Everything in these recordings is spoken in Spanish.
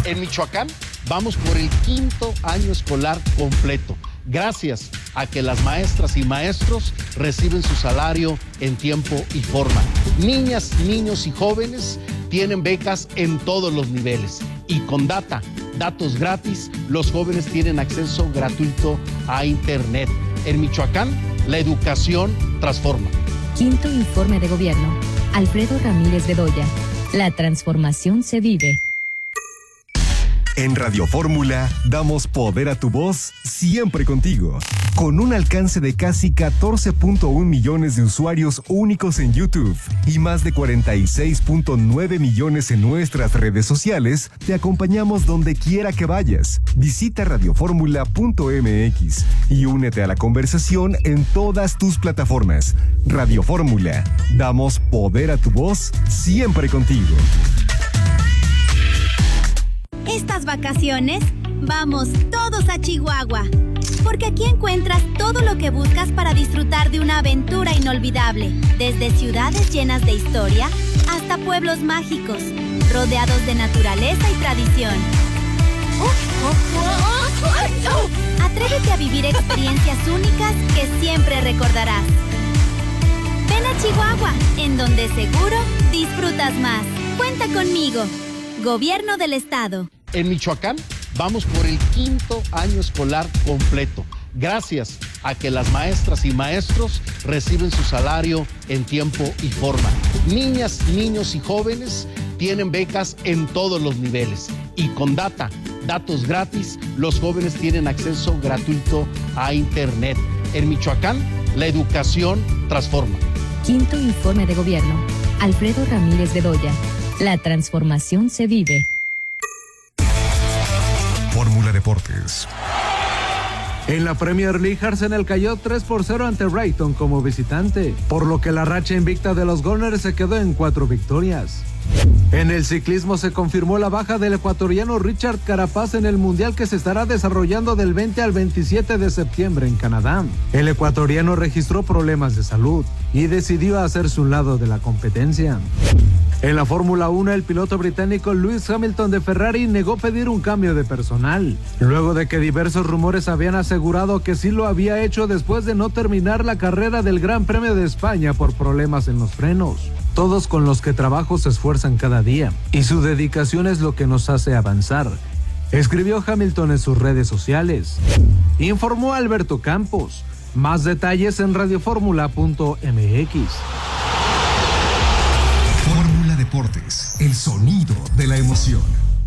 En Michoacán vamos por el 5º año escolar completo, gracias a que las maestras y maestros reciben su salario en tiempo y forma. Niñas, niños y jóvenes tienen becas en todos los niveles y con datos gratis, los jóvenes tienen acceso gratuito a Internet. En Michoacán, la educación transforma. 5º informe de gobierno. Alfredo Ramírez Bedoya. La transformación se vive. En Radio Fórmula damos poder a tu voz siempre contigo. Con un alcance de casi 14.1 millones de usuarios únicos en YouTube y más de 46.9 millones en nuestras redes sociales, te acompañamos donde quiera que vayas. Visita radioformula.mx y únete a la conversación en todas tus plataformas. Radio Fórmula, damos poder a tu voz siempre contigo. Estas vacaciones, vamos todos a Chihuahua, porque aquí encuentras todo lo que buscas para disfrutar de una aventura inolvidable, desde ciudades llenas de historia hasta pueblos mágicos, rodeados de naturaleza y tradición. Atrévete a vivir experiencias únicas que siempre recordarás. Ven a Chihuahua, en donde seguro disfrutas más. Cuenta conmigo. Gobierno del Estado. En Michoacán vamos por el 5º año escolar completo, gracias a que las maestras y maestros reciben su salario en tiempo y forma. Niñas, niños y jóvenes tienen becas en todos los niveles y con datos gratis, los jóvenes tienen acceso gratuito a Internet. En Michoacán, la educación transforma. 5º informe de gobierno. Alfredo Ramírez Bedoya. La transformación se vive. Fórmula Deportes. En la Premier League, Arsenal cayó 3-0 ante Brighton como visitante, por lo que la racha invicta de los Gunners se quedó en 4 victorias. En el ciclismo se confirmó la baja del ecuatoriano Richard Carapaz en el Mundial que se estará desarrollando del 20 al 27 de septiembre en Canadá. El ecuatoriano registró problemas de salud y decidió hacerse un lado de la competencia. En la Fórmula 1, el piloto británico Lewis Hamilton de Ferrari negó pedir un cambio de personal, luego de que diversos rumores habían asegurado que sí lo había hecho después de no terminar la carrera del Gran Premio de España por problemas en los frenos. Todos con los que trabajo se esfuerzan cada día, y su dedicación es lo que nos hace avanzar, escribió Hamilton en sus redes sociales. Informó Alberto Campos. Más detalles en radioformula.mx. Fórmula Deportes, el sonido de la emoción.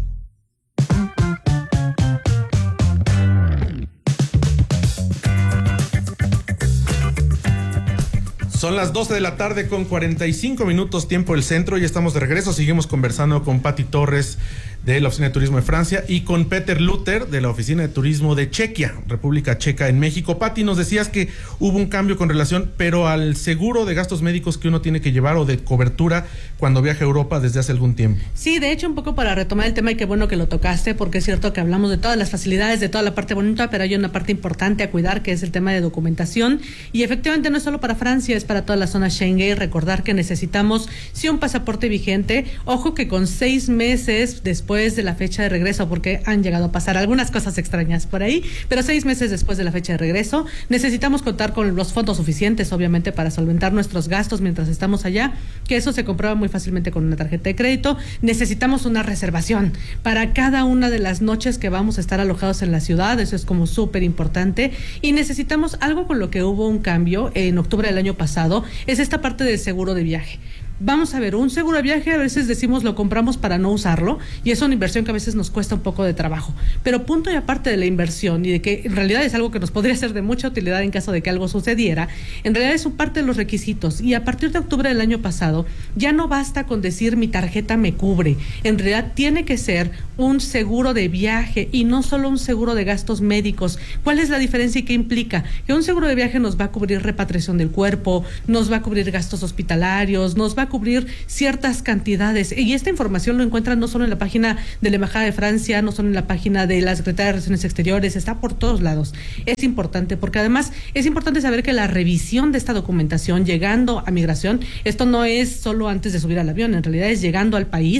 Son las 12 de la tarde con 45 minutos tiempo del centro y estamos de regreso. Seguimos conversando con Pati Torres de la Oficina de Turismo de Francia y con Peter Luther de la Oficina de Turismo de Chequia, República Checa en México. Pati, nos decías que hubo un cambio con relación, pero al seguro de gastos médicos que uno tiene que llevar o de cobertura cuando viaja a Europa desde hace algún tiempo. Sí, de hecho, un poco para retomar el tema, y qué bueno que lo tocaste, porque es cierto que hablamos de todas las facilidades, de toda la parte bonita, pero hay una parte importante a cuidar, que es el tema de documentación, y efectivamente no es solo para Francia, es para toda la zona Schengen. Recordar que necesitamos, sí, un pasaporte vigente, ojo que con 6 meses después de la fecha de regreso, porque han llegado a pasar algunas cosas extrañas por ahí, pero 6 meses después de la fecha de regreso, necesitamos contar con los fondos suficientes, obviamente, para solventar nuestros gastos mientras estamos allá, que eso se comprueba muy fácilmente con una tarjeta de crédito. Necesitamos una reservación para cada una de las noches que vamos a estar alojados en la ciudad, eso es como súper importante, y necesitamos algo con lo que hubo un cambio en octubre del año pasado, es esta parte del seguro de viaje. Vamos a ver, un seguro de viaje a veces decimos lo compramos para no usarlo, y es una inversión que a veces nos cuesta un poco de trabajo, pero punto y aparte de la inversión y de que en realidad es algo que nos podría ser de mucha utilidad en caso de que algo sucediera, en realidad es un parte de los requisitos, y a partir de octubre del año pasado ya no basta con decir mi tarjeta me cubre, en realidad tiene que ser un seguro de viaje y no solo un seguro de gastos médicos. ¿Cuál es la diferencia y qué implica? Que un seguro de viaje nos va a cubrir repatriación del cuerpo, nos va a cubrir gastos hospitalarios, nos va a cubrir ciertas cantidades, y esta información lo encuentran no solo en la página de la Embajada de Francia, no solo en la página de la Secretaría de Relaciones Exteriores, está por todos lados. Es importante porque además es importante saber que la revisión de esta documentación llegando a migración, esto no es solo antes de subir al avión, en realidad es llegando al país,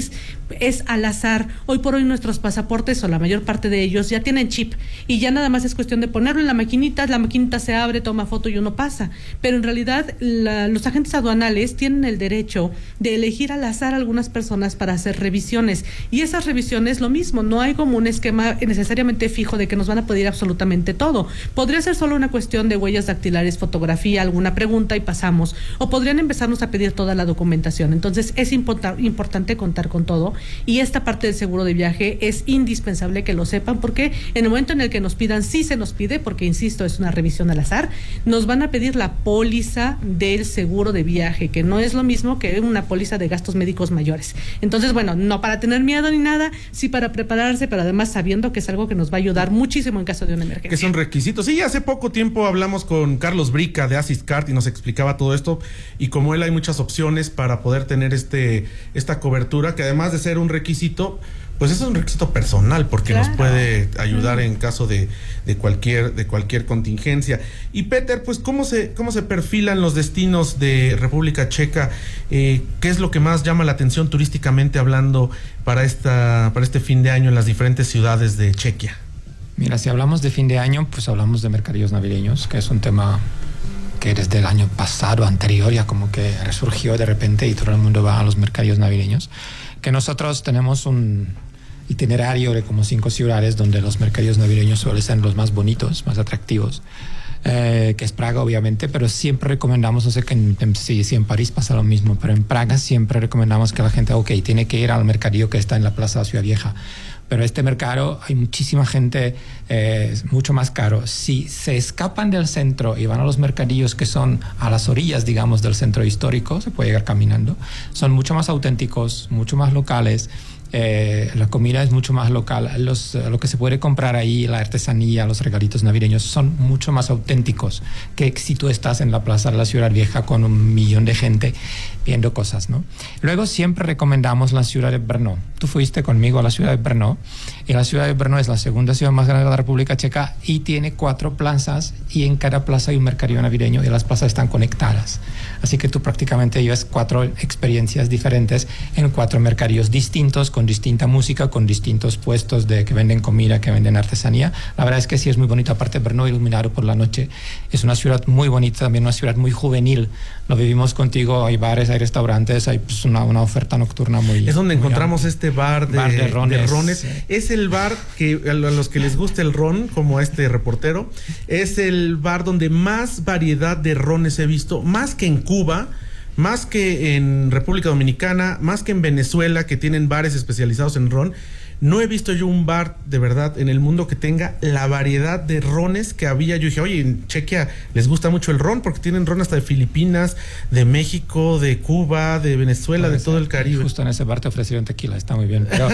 es al azar. Hoy por hoy nuestros pasaportes, o la mayor parte de ellos, ya tienen chip y ya nada más es cuestión de ponerlo en la maquinita se abre, toma foto y uno pasa. Pero en realidad los agentes aduanales tienen el derecho de elegir al azar a algunas personas para hacer revisiones, y esas revisiones lo mismo, no hay como un esquema necesariamente fijo de que nos van a pedir absolutamente todo. Podría ser solo una cuestión de huellas dactilares, fotografía, alguna pregunta y pasamos, o podrían empezarnos a pedir toda la documentación. Entonces es importante contar con todo, y esta parte del seguro de viaje es indispensable que lo sepan, porque en el momento en el que nos pidan, sí se nos pide, porque insisto, es una revisión al azar, nos van a pedir la póliza del seguro de viaje, que no es lo mismo que una póliza de gastos médicos mayores. Entonces, bueno, no para tener miedo ni nada, sí para prepararse, pero además sabiendo que es algo que nos va a ayudar muchísimo en caso de una emergencia. Que son requisitos. Sí, hace poco tiempo hablamos con Carlos Brica de Asiscard y nos explicaba todo esto, y como él hay muchas opciones para poder tener esta cobertura, que además de ser un requisito, pues eso es un requisito personal, porque nos puede ayudar en caso de cualquier contingencia. Y Peter, pues ¿cómo se perfilan los destinos de República Checa? ¿Qué es lo que más llama la atención turísticamente hablando para este fin de año en las diferentes ciudades de Chequia? Mira, si hablamos de fin de año, pues hablamos de mercadillos navideños, que es un tema que desde el año pasado, anterior, ya como que resurgió de repente y todo el mundo va a los mercadillos navideños. Que nosotros tenemos un itinerario de como 5 ciudades donde los mercadillos navideños suelen ser los más bonitos, más atractivos, que es Praga obviamente, pero siempre recomendamos, no sé si en París pasa lo mismo, pero en Praga siempre recomendamos que la gente, tiene que ir al mercadillo que está en la Plaza de Ciudad Vieja. Pero este mercado hay muchísima gente, es mucho más caro. Si se escapan del centro y van a los mercadillos que son a las orillas, digamos, del centro histórico, se puede llegar caminando, son mucho más auténticos, mucho más locales. La comida es mucho más local, lo que se puede comprar ahí, la artesanía, los regalitos navideños son mucho más auténticos que si tú estás en la plaza de la Ciudad Vieja con 1 millón de gente viendo cosas, ¿no? Luego siempre recomendamos la ciudad de Brno. Tú fuiste conmigo a la ciudad de Brno, y la ciudad de Brno es la segunda ciudad más grande de la República Checa y tiene 4 plazas, y en cada plaza hay un mercadillo navideño y las plazas están conectadas. Así que tú prácticamente llevas 4 experiencias diferentes en 4 mercadillos distintos, con distinta música, con distintos puestos que venden comida, que venden artesanía. La verdad es que sí es muy bonito, aparte Brno iluminado por la noche. Es una ciudad muy bonita, también una ciudad muy juvenil. Lo vivimos contigo, hay bares, hay restaurantes, hay pues una oferta nocturna muy... Es donde encontramos amplia. Este bar de rones. Sí. Es el bar que a los que les gusta el ron, como este reportero, es el bar donde más variedad de rones he visto, más que en Cuba, más que en República Dominicana, más que en Venezuela, que tienen bares especializados en ron. No he visto yo un bar de verdad en el mundo que tenga la variedad de rones que había. Yo dije, oye, en Chequia les gusta mucho el ron, porque tienen ron hasta de Filipinas, de México, de Cuba, de Venezuela, de todo el Caribe. Justo en ese bar te ofrecieron tequila, está muy bien. Pero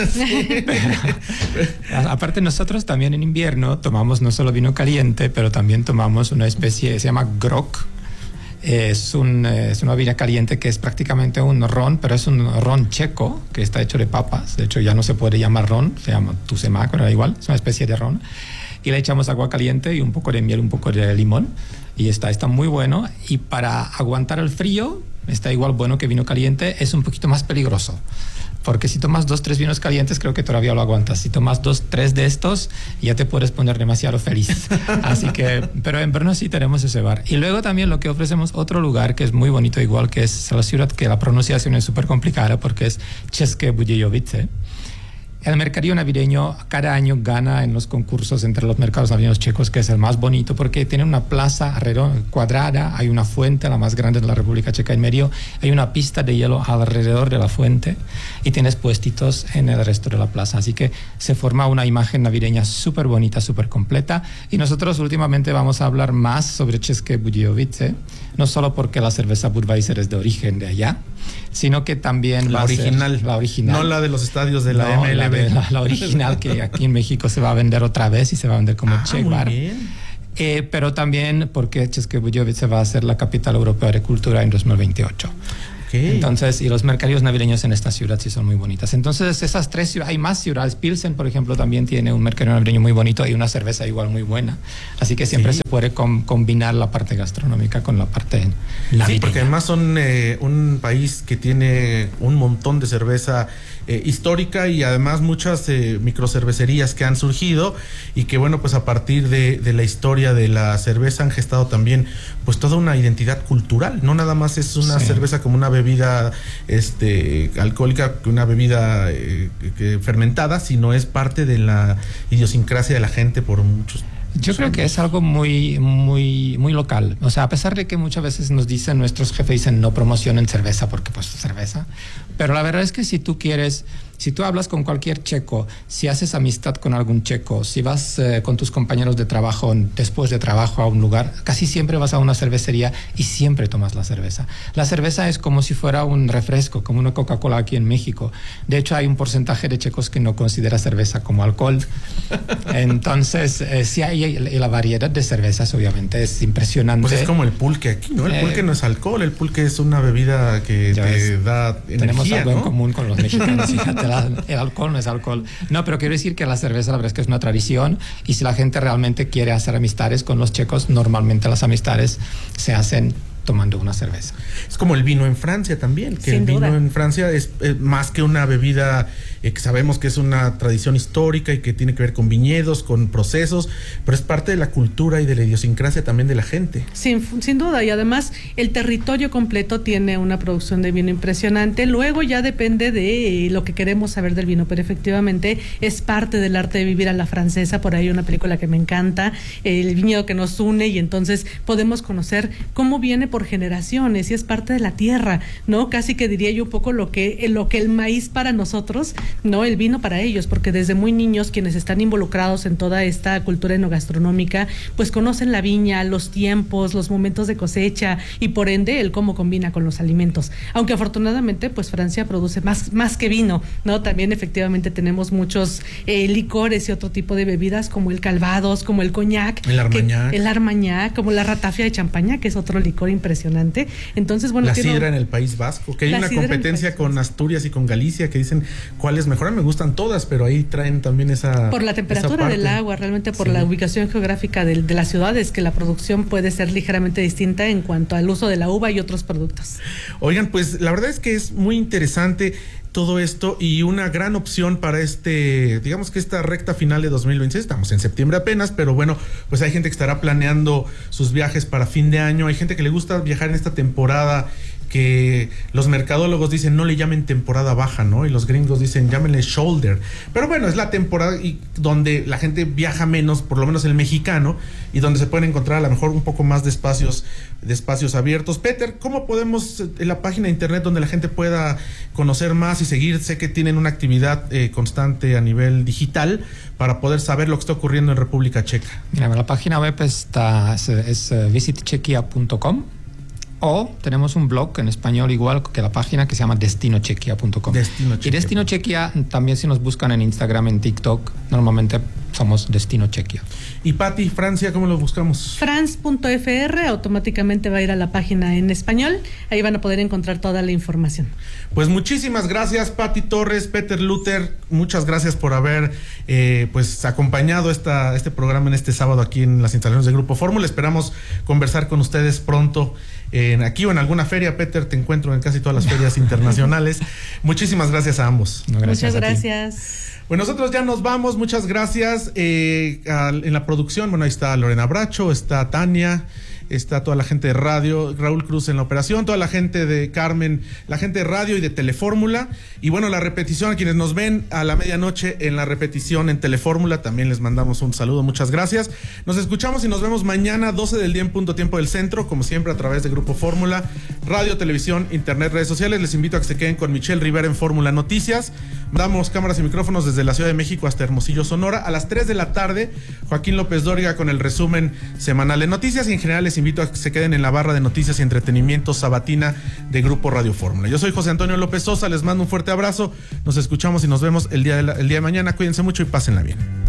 aparte nosotros también en invierno tomamos no solo vino caliente, pero también tomamos una especie, se llama grog. Es una bebida caliente que es prácticamente un ron, pero es un ron checo que está hecho de papas. De hecho, ya no se puede llamar ron, se llama Tusemak, pero da igual, es una especie de ron. Y le echamos agua caliente y un poco de miel, un poco de limón. Y está muy bueno. Y para aguantar el frío, está igual bueno que vino caliente, es un poquito más peligroso. Porque si tomas 2, 3 vinos calientes, creo que todavía lo aguantas. Si tomas 2, 3 de estos, ya te puedes poner demasiado feliz. Así que, pero en Brno sí tenemos ese bar. Y luego también lo que ofrecemos, otro lugar que es muy bonito, igual que es la ciudad, que la pronunciación es súper complicada, porque es České Budějovice. El mercadillo navideño cada año gana en los concursos entre los mercados navideños checos, que es el más bonito porque tiene una plaza cuadrada, hay una fuente, la más grande de la República Checa en medio, hay una pista de hielo alrededor de la fuente y tienes puestitos en el resto de la plaza. Así que se forma una imagen navideña súper bonita, súper completa. Y nosotros últimamente vamos a hablar más sobre České Budějovice, no solo porque la cerveza Budweiser es de origen de allá, sino que también la original, no la de los estadios de la MLB. La original, que aquí en México se va a vender otra vez y se va a vender como Czech Bar. Pero también porque České Budějovice va a ser la capital europea de cultura en 2028. Okay. Entonces, y los mercadillos navideños en esta ciudad sí son muy bonitas. Entonces, esas 3 ciudades, hay más ciudades. Pilsen, por ejemplo, también tiene un mercadillo navideño muy bonito y una cerveza igual muy buena. Así que siempre se puede combinar la parte gastronómica con la parte navideña. Sí, porque además son un país que tiene un montón de cerveza histórica y además muchas microcervecerías que han surgido y que bueno, pues a partir de la historia de la cerveza han gestado también pues toda una identidad cultural. No nada más es una cerveza como una bebida alcohólica, una bebida fermentada, sino es parte de la idiosincrasia de la gente por muchos. Yo creo que es algo muy, muy, muy local. O sea, a pesar de que muchas veces nos dicen, nuestros jefes dicen no promocionen cerveza porque pues cerveza. Pero la verdad es que si tú quieres, si tú hablas con cualquier checo, si haces amistad con algún checo, si vas con tus compañeros de trabajo, después de trabajo a un lugar, casi siempre vas a una cervecería y siempre tomas la cerveza. La cerveza es como si fuera un refresco, como una Coca-Cola aquí en México. De hecho, hay un porcentaje de checos que no considera cerveza como alcohol. Entonces, sí hay la variedad de cervezas, obviamente, es impresionante. Pues es como el pulque aquí, ¿no? El pulque no es alcohol, el pulque es una bebida que te da energía. Tenemos algo, ¿no?, en común con los mexicanos, fíjate. El alcohol no es alcohol. No, pero quiero decir que la cerveza, la verdad es que es una tradición, y si la gente realmente quiere hacer amistades con los checos, normalmente las amistades se hacen tomando una cerveza. Es como el vino en Francia también, que Sin el vino duda. en Francia es más que una bebida que sabemos que es una tradición histórica y que tiene que ver con viñedos, con procesos, pero es parte de la cultura y de la idiosincrasia también de la gente. Sin duda, y además el territorio completo tiene una producción de vino impresionante. Luego ya depende de lo que queremos saber del vino, pero efectivamente es parte del arte de vivir a la francesa. Por ahí hay una película que me encanta, El viñedo que nos une, y entonces podemos conocer cómo viene por generaciones y es parte de la tierra, ¿no? Casi que diría yo un poco lo que el maíz para nosotros, ¿no? El vino para ellos, porque desde muy niños quienes están involucrados en toda esta cultura enogastronómica, pues conocen la viña, los tiempos, los momentos de cosecha y por ende el cómo combina con los alimentos. Aunque afortunadamente pues Francia produce más que vino, ¿no? También efectivamente tenemos muchos licores y otro tipo de bebidas como el calvados, como el coñac, el armagnac, como la ratafia de champaña, que es otro licor impresionante. Entonces, bueno, la sidra en el País Vasco, que hay una competencia con Asturias y con Galicia que dicen cuál es mejor. Me gustan todas, pero ahí traen también esa por la temperatura del agua, realmente por la ubicación geográfica de las ciudades, que la producción puede ser ligeramente distinta en cuanto al uso de la uva y otros productos. Oigan, pues la verdad es que es muy interesante todo esto y una gran opción para digamos que esta recta final de 2026. Estamos en septiembre apenas, pero bueno, pues hay gente que estará planeando sus viajes para fin de año. Hay gente que le gusta viajar en esta temporada que los mercadólogos dicen no le llamen temporada baja, ¿no? Y los gringos dicen llámenle shoulder. Pero bueno, es la temporada y donde la gente viaja menos, por lo menos el mexicano, y donde se pueden encontrar a lo mejor un poco más de espacios abiertos. Peter, ¿cómo podemos, en la página de internet donde la gente pueda conocer más y seguir? Sé que tienen una actividad constante a nivel digital para poder saber lo que está ocurriendo en República Checa. Mira, la página web es visitchequia.com. O tenemos un blog en español igual que la página que se llama destinochequia.com. Y Destino Chequia también, si nos buscan en Instagram, en TikTok, normalmente somos Destino Chequia. Y Pati, Francia, ¿cómo lo buscamos? France.fr, automáticamente va a ir a la página en español, ahí van a poder encontrar toda la información. Pues muchísimas gracias, Pati Torres, Peter Luther, muchas gracias por haber pues acompañado este programa en este sábado aquí en las instalaciones de Grupo Fórmula. Esperamos conversar con ustedes pronto aquí o en alguna feria. Peter, te encuentro en casi todas las ferias internacionales. Muchísimas gracias a ambos. Muchas gracias. Bueno, nosotros ya nos vamos, muchas gracias. En la producción, bueno, ahí está Lorena Bracho, está Tania, está toda la gente de radio, Raúl Cruz en la operación, toda la gente de Carmen, la gente de radio y de Telefórmula. Y bueno, la repetición, a quienes nos ven a la medianoche en la repetición en Telefórmula, también les mandamos un saludo, muchas gracias. Nos escuchamos y nos vemos mañana, 12 del día en punto tiempo del centro, como siempre a través de Grupo Fórmula, radio, televisión, internet, redes sociales. Les invito a que se queden con Michelle Rivera en Fórmula Noticias. Damos cámaras y micrófonos desde la Ciudad de México hasta Hermosillo, Sonora. A las 3 de la tarde, Joaquín López Dóriga con el resumen semanal de noticias, y en general les invito a que se queden en la barra de noticias y entretenimiento sabatina de Grupo Radio Fórmula. Yo soy José Antonio López Sosa, les mando un fuerte abrazo, nos escuchamos y nos vemos el día de mañana. Cuídense mucho y pásenla bien.